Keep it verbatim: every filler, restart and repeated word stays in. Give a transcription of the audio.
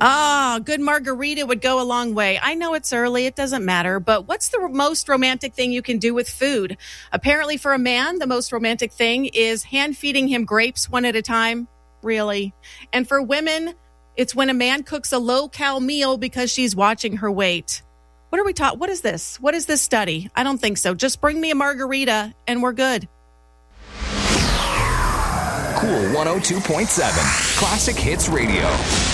Ah, good margarita would go a long way. I know it's early, it doesn't matter, but what's the most romantic thing you can do with food? Apparently for a man, the most romantic thing is hand feeding him grapes one at a time. Really? And for women, it's when a man cooks a low-cal meal because she's watching her weight. What are we taught? What is this? What is this study? I don't think so. Just bring me a margarita and we're good. Cool one oh two point seven, Classic Hits Radio.